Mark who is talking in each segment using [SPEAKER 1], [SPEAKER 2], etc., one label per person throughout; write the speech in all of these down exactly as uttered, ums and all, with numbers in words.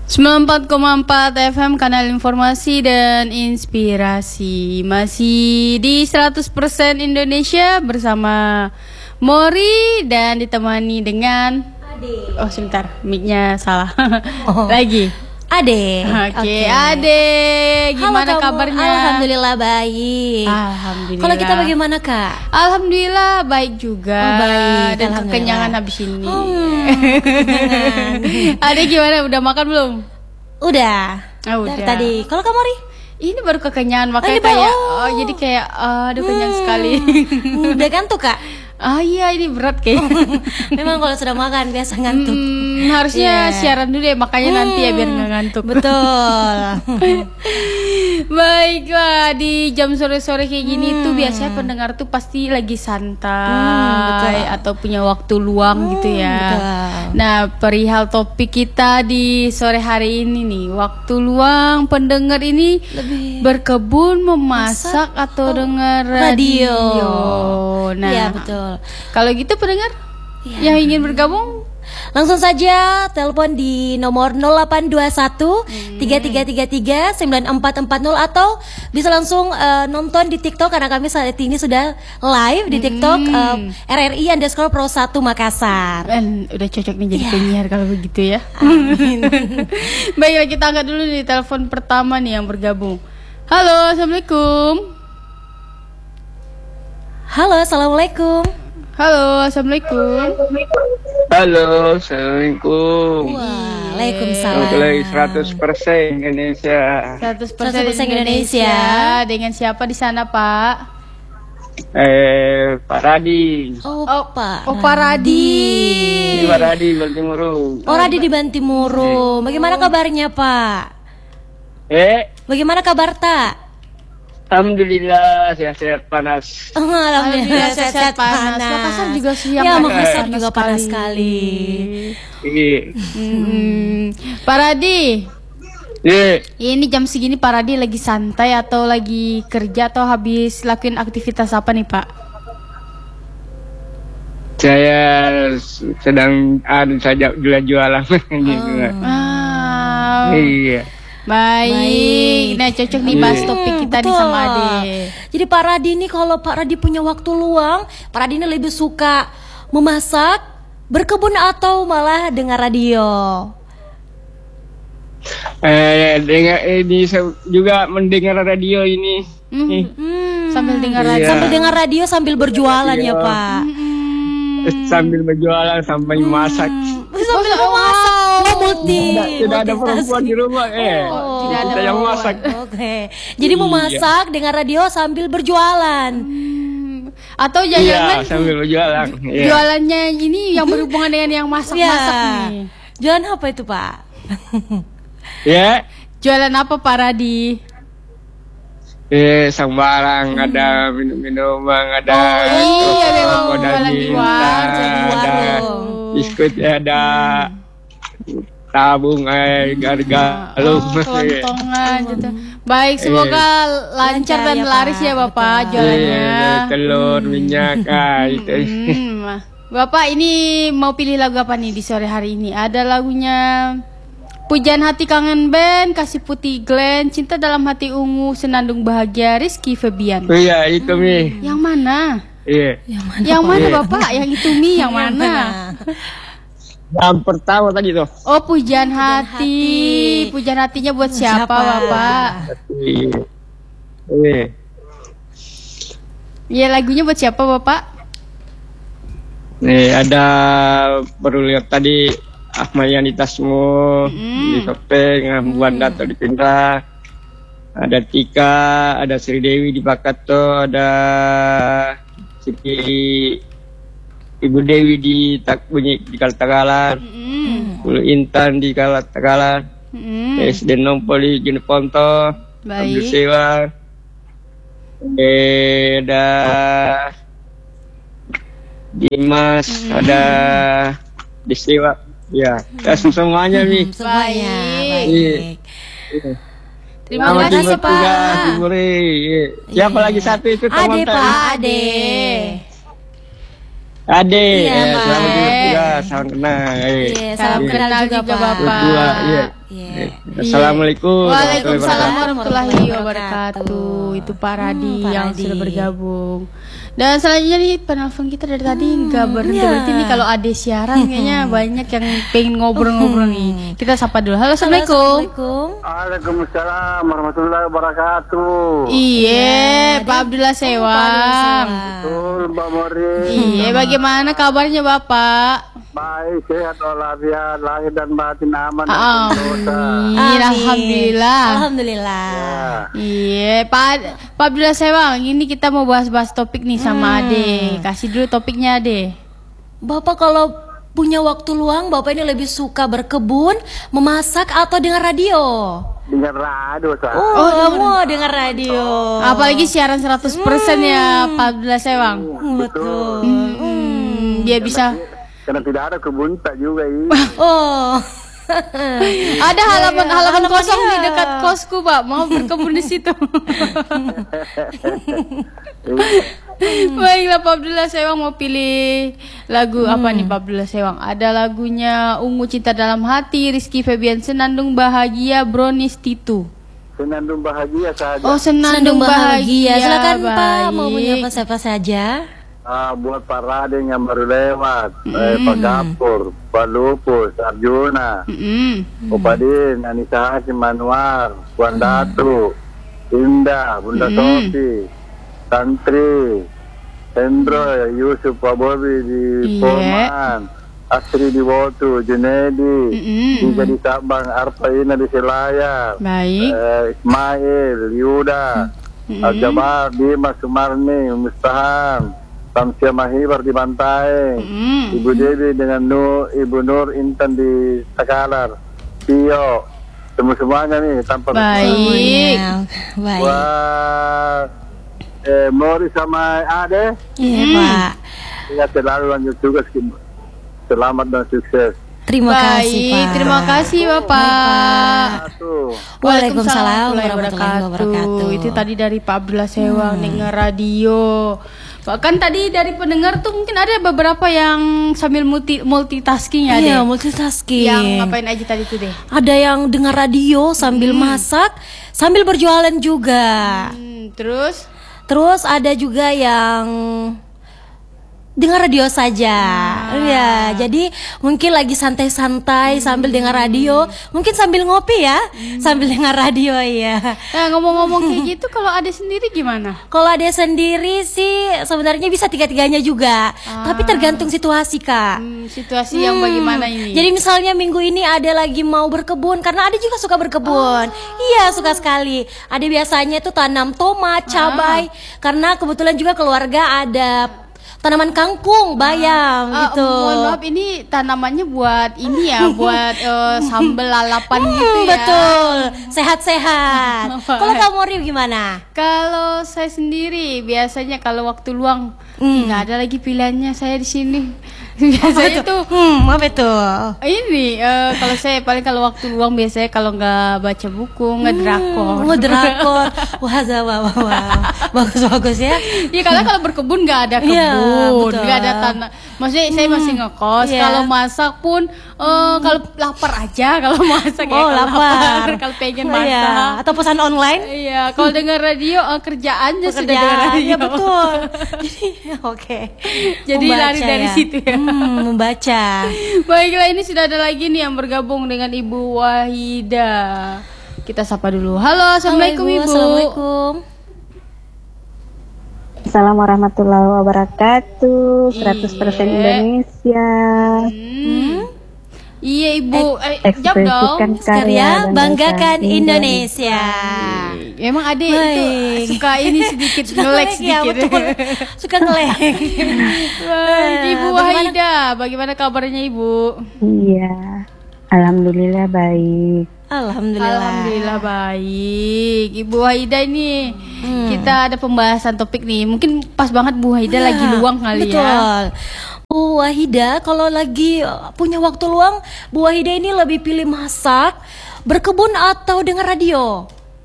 [SPEAKER 1] sembilan puluh empat koma empat F M, kanal informasi dan inspirasi. Masih di seratus persen Indonesia bersama Mori dan ditemani dengan Ade. Oh sebentar, mic-nya salah. Oh. Lagi
[SPEAKER 2] Ade.
[SPEAKER 1] Oke, okay. Ade, gimana
[SPEAKER 2] Halo,
[SPEAKER 1] kabarnya?
[SPEAKER 2] Alhamdulillah baik.
[SPEAKER 1] Alhamdulillah.
[SPEAKER 2] Kalau kita bagaimana, Kak?
[SPEAKER 1] Alhamdulillah baik juga.
[SPEAKER 2] Oh, baik.
[SPEAKER 1] Dan kekenyangan habis ini.
[SPEAKER 2] Hmm,
[SPEAKER 1] Ade gimana? Udah makan belum?
[SPEAKER 2] Udah.
[SPEAKER 1] Oh, udah.
[SPEAKER 2] Dari tadi. Kalau kamu, Ri?
[SPEAKER 1] Ini baru kekenyangan, makanya
[SPEAKER 2] oh,
[SPEAKER 1] kayak
[SPEAKER 2] oh.
[SPEAKER 1] oh, jadi kayak oh, aduh kenyang
[SPEAKER 2] hmm.
[SPEAKER 1] sekali.
[SPEAKER 2] Udah ngantuk, Kak?
[SPEAKER 1] Ah iya, ini berat kayak.
[SPEAKER 2] Memang kalau sudah makan biasa ngantuk.
[SPEAKER 1] Hmm, harusnya yeah. siaran dulu ya, makanya hmm. nanti ya biar nggak ngantuk.
[SPEAKER 2] Betul.
[SPEAKER 1] Baiklah, di jam sore-sore kayak gini hmm. tuh biasanya pendengar tuh pasti lagi santai hmm, atau punya waktu luang hmm, gitu ya. Betul. Nah, perihal topik kita di sore hari ini nih, waktu luang pendengar ini lebih berkebun, memasak, masak, atau oh, dengar radio. radio. Nah,
[SPEAKER 2] ya betul.
[SPEAKER 1] Kalau gitu pendengar ya. yang ingin bergabung
[SPEAKER 2] langsung saja telepon di nomor nol delapan dua satu tiga tiga tiga tiga sembilan empat empat nol atau bisa langsung uh, nonton di TikTok karena kami saat ini sudah live di TikTok hmm. uh, R R I underscore Pro satu Makassar.
[SPEAKER 1] Dan udah cocok nih jadi yeah. penyiar kalau begitu ya.
[SPEAKER 2] Amin.
[SPEAKER 1] Baiklah, kita angkat dulu nih telepon pertama nih yang bergabung. Halo, assalamualaikum.
[SPEAKER 2] Halo, assalamualaikum.
[SPEAKER 1] Halo, assalamualaikum.
[SPEAKER 3] Halo, assalamualaikum.
[SPEAKER 2] Waalaikumsalam.
[SPEAKER 3] Lagi seratus persen Indonesia.
[SPEAKER 1] seratus persen Indonesia. Dengan siapa di sana, Pak?
[SPEAKER 3] Eh, Pak Radi.
[SPEAKER 2] Oh, oh Pak.
[SPEAKER 1] Oh, Pak Radi.
[SPEAKER 3] Di Pak Radi Bantimuru.
[SPEAKER 2] Oh, Radi di Bantimuru. Bagaimana kabarnya, Pak?
[SPEAKER 3] Eh,
[SPEAKER 2] bagaimana kabar, Tak?
[SPEAKER 3] Alhamdulillah sehat-sehat panas.
[SPEAKER 2] Oh, alhamdulillah sehat-sehat panas.
[SPEAKER 1] Makassar juga siang.
[SPEAKER 2] Ya, Makassar juga panas sekali.
[SPEAKER 3] Iya.
[SPEAKER 1] Hmm. Pak Radi.
[SPEAKER 3] Iya.
[SPEAKER 1] Ini jam segini Pak Radi lagi santai atau lagi kerja atau habis lakuin aktivitas apa nih, Pak?
[SPEAKER 3] Saya sedang ada saja jualan-jualan gitu.
[SPEAKER 1] Oh. Ah.
[SPEAKER 3] Iya.
[SPEAKER 1] Baik. Baik, nah cocok nih bahas topik kita nih sama Ade.
[SPEAKER 2] Jadi Pak Radi nih kalau Pak Radi punya waktu luang, Pak Radi ini lebih suka memasak, berkebun atau malah dengar radio?
[SPEAKER 3] Eh, dengar ini juga mendengar radio ini.
[SPEAKER 1] Hmm. Hmm. Sambil dengar radio,
[SPEAKER 3] iya.
[SPEAKER 2] sambil dengar radio sambil berjualan radio. Ya Pak.
[SPEAKER 3] Hmm. Sambil berjualan sambil hmm. masak.
[SPEAKER 2] Sambil oh, memasak. Oh, multi.
[SPEAKER 3] Tidak, tidak ada perempuan di rumah eh.
[SPEAKER 2] Oh,
[SPEAKER 3] tidak ada yang masak.
[SPEAKER 2] Oke. Okay. Jadi iya. memasak dengan radio sambil berjualan.
[SPEAKER 1] Hmm. Atau jangan-jangan
[SPEAKER 3] iya, sambil berjualan. Iya.
[SPEAKER 1] Jualannya ini yang berhubungan dengan yang masak-masak
[SPEAKER 2] ya.
[SPEAKER 1] nih.
[SPEAKER 2] Jualan apa itu, Pak?
[SPEAKER 3] Ya.
[SPEAKER 1] Jualan apa, Pak Radi?
[SPEAKER 3] Eh, sembarang hmm. ada minum-minuman, ada
[SPEAKER 1] oh, iya, memang
[SPEAKER 3] jualan
[SPEAKER 1] di luar,
[SPEAKER 3] ada biskuit, ada hmm. tabung, eh, gargalung,
[SPEAKER 1] oh, kelontongan gitu. Baik, semoga eh. lancar dan ya, laris ya Bapak jualannya.
[SPEAKER 3] Eh, telur, minyak, ah, itu.
[SPEAKER 1] Hmm. Bapak ini mau pilih lagu apa nih di sore hari ini? Ada lagunya Pujian Hati Kangen Band, Kasih Putih Glenn, Cinta Dalam Hati Ungu, Senandung Bahagia Rizky Febian.
[SPEAKER 3] Oh iya, itu hmm. Mi.
[SPEAKER 1] Yang mana?
[SPEAKER 3] Iya.
[SPEAKER 1] Yang mana, yang mana iya. Bapak? Yang itu Mi, yang mana?
[SPEAKER 3] Yang pertama tadi tuh.
[SPEAKER 1] Oh, Pujian, Pujian Hati. hati. Pujian Hatinya buat siapa, siapa Bapak?
[SPEAKER 3] Iya. Iya.
[SPEAKER 1] Iya, lagunya buat siapa Bapak?
[SPEAKER 3] Nih, ada baru lihat tadi Ahmad Yani Tasmu mm. di Topeng, Buan mm. Dato di Pindra, ada Tika, ada Sri Dewi di Bakato, ada Siti Ibu Dewi di Tak Bunyi di Kaltagalan, mm. Ulu Intan di Kaltagalan, mm. S D Nompoli Gini Ponto, Abdul Sewa, eh, ada Dimas, mm. ada Disewa. Ya, hmm. semuanya nih.
[SPEAKER 2] Hmm, semuanya. Baik.
[SPEAKER 3] Iya.
[SPEAKER 1] Terima kasih Pak.
[SPEAKER 3] Iya. Siapa iya. lagi satu itu teman
[SPEAKER 2] Ade Pak, Ade.
[SPEAKER 3] Ade.
[SPEAKER 2] Iya,
[SPEAKER 3] ya,
[SPEAKER 2] Pak.
[SPEAKER 3] selamat juga, salam kenal.
[SPEAKER 2] Iya, salam
[SPEAKER 1] kenal juga, juga Bapak.
[SPEAKER 3] Berdua, iya.
[SPEAKER 2] Yeah.
[SPEAKER 3] Assalamualaikum.
[SPEAKER 1] Waalaikumsalam warahmatullahi wabarakatuh. Itu Pak Radi
[SPEAKER 2] Hmm, Pak
[SPEAKER 1] yang
[SPEAKER 2] Radi.
[SPEAKER 1] sudah bergabung. Dan selanjutnya nih penelpon kita dari tadi nggak berhenti
[SPEAKER 2] iya.
[SPEAKER 1] berhenti nih, kalau ada siaran kayaknya banyak yang pengen ngobrol-ngobrol nih. Kita sapa dulu. Halo, assalamualaikum.
[SPEAKER 2] Assalamualaikum.
[SPEAKER 4] Waalaikumsalam warahmatullahi wabarakatuh.
[SPEAKER 1] Iya, Pak Abdullah Sewang.
[SPEAKER 4] Betul, Mbak Mori.
[SPEAKER 1] Iya, bagaimana kabarnya Bapak?
[SPEAKER 4] Baik, sehat walafiat, lahir dan batin aman dan
[SPEAKER 1] Amin.
[SPEAKER 4] sentosa.
[SPEAKER 1] Alhamdulillah.
[SPEAKER 2] Alhamdulillah.
[SPEAKER 4] Ya.
[SPEAKER 1] Iya, Pak Pak Abdullah Sewang, ini kita mau bahas-bahas topik nih sama Ade. Kasih dulu topiknya, Ade.
[SPEAKER 2] Bapak kalau punya waktu luang, Bapak ini lebih suka berkebun, memasak atau dengar radio?
[SPEAKER 4] Dengar radio, Sa.
[SPEAKER 2] Oh, kamu dengar radio.
[SPEAKER 1] Apalagi siaran seratus persen ya, Pak Abdullah Sewang.
[SPEAKER 2] Betul.
[SPEAKER 1] Hmm, biar bisa
[SPEAKER 4] Karena tidak ada kebun tak juga ini.
[SPEAKER 2] Oh.
[SPEAKER 1] ada halaman halaman
[SPEAKER 2] halaman
[SPEAKER 1] kosong
[SPEAKER 2] dia.
[SPEAKER 1] di dekat kosku, Pak. Mau berkebun di situ. Baiklah, Pak Abdullah Sewang mau pilih lagu apa nih Pak Abdullah Sewang? Ada lagunya Ungu Cinta Dalam Hati, Rizky Febian, Senandung Bahagia, Bronis Titu.
[SPEAKER 4] Senandung bahagia saja.
[SPEAKER 1] Oh,
[SPEAKER 2] Senandung
[SPEAKER 1] Senandung,
[SPEAKER 2] bahagia.
[SPEAKER 1] Bahagia.
[SPEAKER 2] Silakan Pak, mau
[SPEAKER 1] Baik.
[SPEAKER 2] punya apa saja?
[SPEAKER 4] Ah, buat Pak Raden yang baru lewat, eh, Pak Gapur, Pak Lupus, Arjuna,
[SPEAKER 1] Mm-mm.
[SPEAKER 4] Upadin, Anissa Hasim, Manuar, Puan Datu, Indah, Bunda Sofi, Santri, Hendro, Yusuf, Pak Bobi di
[SPEAKER 1] Iya.
[SPEAKER 4] Poman, Astri di Wotu, Junedi,
[SPEAKER 1] Mm-mm.
[SPEAKER 4] Tiga di Sabang, Arpaina di Selayar,
[SPEAKER 1] Baik.
[SPEAKER 4] eh, Ismail, Yuda, Al-Jabar, Dimas, Sumarni, Mustaham, Samsia Mahibar di Bantaeng,
[SPEAKER 1] Mm.
[SPEAKER 4] Ibu Dewi dengan Nur, Ibu Nur Intan di Takalar, Tio, semua-semuanya nih tanpa
[SPEAKER 1] Baik.
[SPEAKER 2] Ya, baik.
[SPEAKER 4] Wah, eh, Mori sama Ade,
[SPEAKER 2] Iya, Pak.
[SPEAKER 4] ya selalu lanjut tugas, selamat dan sukses.
[SPEAKER 2] Terima
[SPEAKER 1] Baik,
[SPEAKER 2] kasih, Pak.
[SPEAKER 1] terima kasih Bapak.
[SPEAKER 4] Satu.
[SPEAKER 2] Waalaikumsalam
[SPEAKER 1] warahmatullahi
[SPEAKER 2] warahmatullahi wabarakatuh.
[SPEAKER 1] Itu tadi dari Pak Abdullah Sewang, dengar radio. Bahkan tadi dari pendengar tuh mungkin ada beberapa yang sambil multi multitasking ya,
[SPEAKER 2] Iya,
[SPEAKER 1] deh.
[SPEAKER 2] multitasking.
[SPEAKER 1] Yang ngapain aja tadi tuh deh?
[SPEAKER 2] Ada yang dengar radio sambil masak, sambil berjualan juga.
[SPEAKER 1] Hmm, terus
[SPEAKER 2] Terus ada juga yang dengar radio saja. Ya, jadi mungkin lagi santai-santai sambil dengar radio, mungkin sambil ngopi ya, sambil dengar radio ya.
[SPEAKER 1] nah, ngomong-ngomong kayak gitu, kalau ada sendiri gimana?
[SPEAKER 2] Kalau ada sendiri sih sebenarnya bisa tiga-tiganya juga, tapi tergantung situasi, Kak.
[SPEAKER 1] Hmm, situasi yang bagaimana ini?
[SPEAKER 2] Jadi misalnya minggu ini ada lagi mau berkebun, karena ada juga suka berkebun. Iya, suka sekali. Ada biasanya tuh tanam tomat, cabai, karena kebetulan juga keluarga ada tanaman kangkung, bayam
[SPEAKER 1] Ah,
[SPEAKER 2] gitu.
[SPEAKER 1] mohon maaf, ini tanamannya buat ini ya, buat eh, sambal lalapan gitu
[SPEAKER 2] Hmm,
[SPEAKER 1] ya.
[SPEAKER 2] betul, sehat-sehat. Kalau kamu Riu gimana?
[SPEAKER 1] Kalau saya sendiri biasanya kalau waktu luang nggak ada lagi pilihannya saya di sini. Biasanya tuh
[SPEAKER 2] Hmm, apa itu?
[SPEAKER 1] ini eh, kalau saya paling kalau waktu luang biasanya kalau nggak baca buku, nggak drakor.
[SPEAKER 2] Oh, drakor. Wah, wah, wah, wah. Bagus-bagus ya.
[SPEAKER 1] Iya, karena kalau berkebun nggak ada
[SPEAKER 2] Iya,
[SPEAKER 1] kebun,
[SPEAKER 2] betul.
[SPEAKER 1] nggak ada tanah. Maksudnya saya masih ngekos.
[SPEAKER 2] Iya.
[SPEAKER 1] Kalau masak pun eh, kalau lapar aja kalau masak ya.
[SPEAKER 2] Oh,
[SPEAKER 1] Kalau
[SPEAKER 2] lapar.
[SPEAKER 1] Kalau pengen
[SPEAKER 2] Oh, iya.
[SPEAKER 1] masak.
[SPEAKER 2] Atau pesan online?
[SPEAKER 1] Iya, kalau dengar radio eh, kerjaannya sudah dengar
[SPEAKER 2] Pekerjaan.
[SPEAKER 1] radio.
[SPEAKER 2] Ya betul. Jadi oke.
[SPEAKER 1] Jadi
[SPEAKER 2] Membaca
[SPEAKER 1] lari dari
[SPEAKER 2] ya.
[SPEAKER 1] situ ya.
[SPEAKER 2] Hmm, membaca.
[SPEAKER 1] Baiklah, ini sudah ada lagi nih yang bergabung dengan Ibu Wahida. Kita sapa dulu. Halo, assalamualaikum
[SPEAKER 2] Halo,
[SPEAKER 1] Ibu.
[SPEAKER 2] Assalamualaikum.
[SPEAKER 5] Assalamualaikum warahmatullahi wabarakatuh. seratus persen
[SPEAKER 1] Iya.
[SPEAKER 5] Indonesia.
[SPEAKER 1] Hmm. Iya Ibu, eh, jawab dong.
[SPEAKER 5] Ekspresikan
[SPEAKER 2] Karya
[SPEAKER 5] karya dan
[SPEAKER 2] banggakan
[SPEAKER 5] bangsa
[SPEAKER 2] Indonesia.
[SPEAKER 1] Emang adik itu
[SPEAKER 2] Baik.
[SPEAKER 1] suka ini sedikit
[SPEAKER 2] Suka
[SPEAKER 1] ngelek
[SPEAKER 2] ngelek ya,
[SPEAKER 1] sedikit.
[SPEAKER 2] betul. Suka ngelek.
[SPEAKER 1] Baik, Ibu
[SPEAKER 2] Bagaimana?
[SPEAKER 1] Wahida, bagaimana kabarnya Ibu?
[SPEAKER 5] Iya, alhamdulillah baik.
[SPEAKER 2] Alhamdulillah.
[SPEAKER 1] Alhamdulillah baik. Ibu Wahida ini
[SPEAKER 2] Hmm.
[SPEAKER 1] kita ada pembahasan topik nih. Mungkin pas banget Bu Wahida lagi luang kali
[SPEAKER 2] betul.
[SPEAKER 1] ya.
[SPEAKER 2] Bu Wahida kalau lagi uh, punya waktu luang, Bu Wahida ini lebih pilih masak, berkebun atau dengar radio?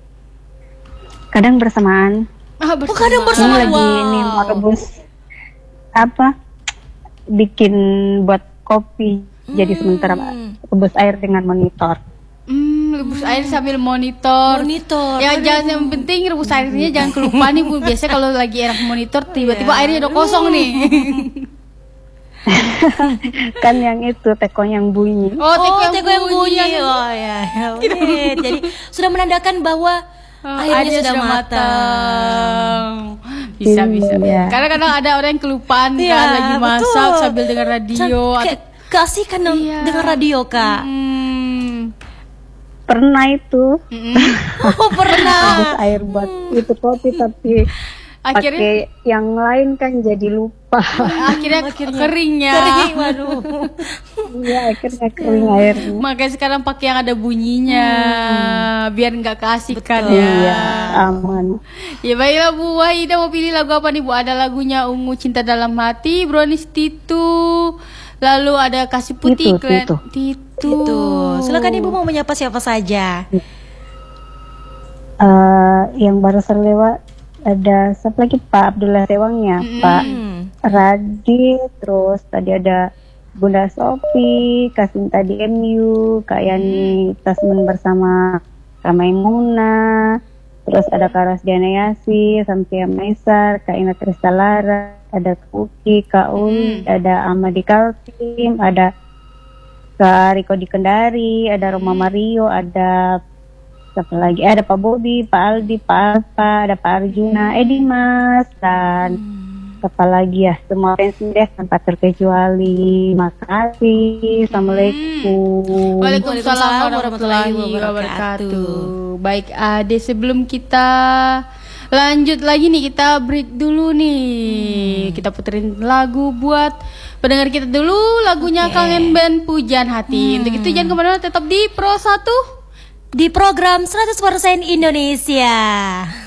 [SPEAKER 5] Kadang bersamaan.
[SPEAKER 1] Ah,
[SPEAKER 2] Oh, kadang
[SPEAKER 5] Ini
[SPEAKER 2] bersama.
[SPEAKER 5] lagi ini mau
[SPEAKER 2] Wow.
[SPEAKER 5] rebus apa? Bikin buat kopi. Jadi sementara rebus air dengan monitor.
[SPEAKER 1] Hmm, rebus air sambil monitor.
[SPEAKER 2] Monitor.
[SPEAKER 1] Ya jangan, yang penting rebus airnya jangan kelupaan nih Bu. Biasanya kalau lagi enak monitor tiba-tiba airnya udah kosong nih.
[SPEAKER 5] Kan yang itu teko yang bunyi.
[SPEAKER 1] Oh, teko
[SPEAKER 2] Oh,
[SPEAKER 1] yang,
[SPEAKER 2] teko yang bunyi.
[SPEAKER 1] bunyi.
[SPEAKER 2] Oh ya, ya wait. Jadi sudah menandakan bahwa
[SPEAKER 1] Oh,
[SPEAKER 2] airnya sudah matang.
[SPEAKER 1] matang. Bisa bisa.
[SPEAKER 5] Iya.
[SPEAKER 1] Karena kadang ada orang yang kelupaan
[SPEAKER 2] Iya,
[SPEAKER 1] kan lagi masak
[SPEAKER 2] betul.
[SPEAKER 1] sambil dengar radio.
[SPEAKER 2] Can- kayak kasih kan dong
[SPEAKER 1] Iya.
[SPEAKER 2] dengar radio Kak.
[SPEAKER 1] Hmm.
[SPEAKER 5] Pernah itu
[SPEAKER 1] Mm-mm.
[SPEAKER 2] Oh pernah.
[SPEAKER 5] habis air buat itu kopi tapi
[SPEAKER 1] Akhirnya
[SPEAKER 5] pakai yang lain kan jadi lupa.
[SPEAKER 1] akhirnya, kering ya.
[SPEAKER 2] Kering, waduh.
[SPEAKER 5] Iya akhirnya kering airnya.
[SPEAKER 1] Makanya sekarang pakai yang ada bunyinya biar nggak keasikan
[SPEAKER 2] Betul.
[SPEAKER 1] ya.
[SPEAKER 5] Iya aman.
[SPEAKER 1] Ya baiklah Bu Wahida, mau pilih lagu apa nih Bu? Ada lagunya Ungu Cinta Dalam Hati, Brownies Titu. Lalu ada Kasih Putih,
[SPEAKER 5] Titu,
[SPEAKER 1] Klen-
[SPEAKER 5] Titu.
[SPEAKER 1] Titu.
[SPEAKER 2] Gitu. Silakan Ibu mau menyapa siapa saja.
[SPEAKER 5] Eh, yang baru lewat ada siapa lagi Pak Abdullah Sewangnya, Pak
[SPEAKER 2] Hmm.
[SPEAKER 5] Radi, terus tadi ada Bunda Sofi, Kasinta di M U, Kak Yani Tasmen bersama Ramai Muna, terus ada Kak Rasdiana Yasi, Samsia Maisar, Kak Ina Kristalara, ada Kak Uki, Kak Ul, ada Amadi Kaltim, ada Kak Riko di Kendari, ada Roma Mario, ada siapa lagi? Eh, ada Pak Bobi, Pak Aldi, Pak Alfa, ada Pak Arjuna, Edi Mas, dan siapa lagi ya? Semua fans deh tanpa terkecuali. Makasih. Assalamualaikum.
[SPEAKER 1] Waalaikumsalam warahmatullahi wabarakatuh. Baik Ade, sebelum kita lanjut lagi nih, kita break dulu nih. Kita puterin lagu buat pendengar kita dulu, lagunya Kangen Band Pujian Hati. Untuk itu jangan kemana-mana, tetap di Pro satu
[SPEAKER 2] Di program seratus persen Indonesia.